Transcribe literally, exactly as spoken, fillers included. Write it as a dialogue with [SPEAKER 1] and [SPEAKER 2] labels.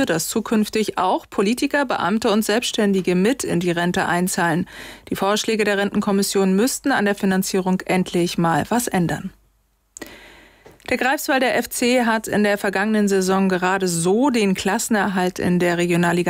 [SPEAKER 1] möchte, dass zukünftig auch Politiker, Beamte und Selbstständige mit in die Rente einzahlen. Die Vorschläge der Rentenkommission müssten an der Finanzierung endlich mal was ändern. Der Greifswalder F C hat in der vergangenen Saison gerade so den Klassenerhalt in der Regionalliga